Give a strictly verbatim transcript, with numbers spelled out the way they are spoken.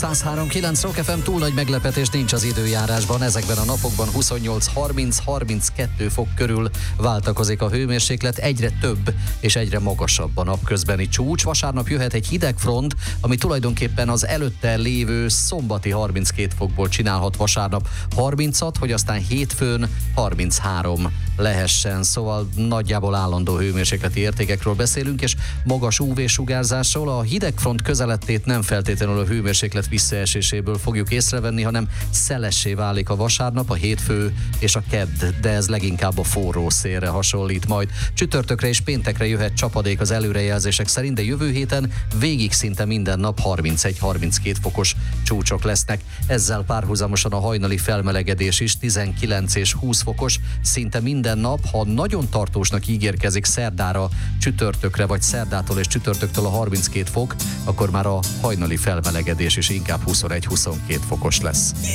száz három kilenc Rock ef em, túl nagy meglepetés nincs az időjárásban. Ezekben a napokban huszonnyolc harminc harminckettő fok körül váltakozik a hőmérséklet, egyre több és egyre magasabb a napközbeni csúcs. Vasárnap jöhet egy hideg front, ami tulajdonképpen az előtte lévő szombati harminckét fokból csinálhat vasárnap harmincat, hogy aztán hétfőn harminchárom lehessen. Szóval nagyjából állandó hőmérsékleti értékekről beszélünk, és magas ú vé-sugárzásról. A hidegfront közelettét nem feltétlenül a hőmérséklet visszaeséséből fogjuk észrevenni, hanem szelessé válik a vasárnap, a hétfő és a kedd, de ez leginkább a forró szélre hasonlít majd. Csütörtökre és péntekre jöhet csapadék az előrejelzések szerint, de jövő héten végig szinte minden nap harmincegy harminckét fokos csúcsok lesznek. Ezzel párhuzamosan a hajnali felmelegedés is tizenkilenc és húsz fokos, szinte minden nap. Ha nagyon tartósnak ígérkezik szerdára, csütörtökre, vagy szerdától és csütörtöktől a harminckét fok, akkor már a hajnali felmelegedés is inkább huszonegy-huszonkét fokos lesz.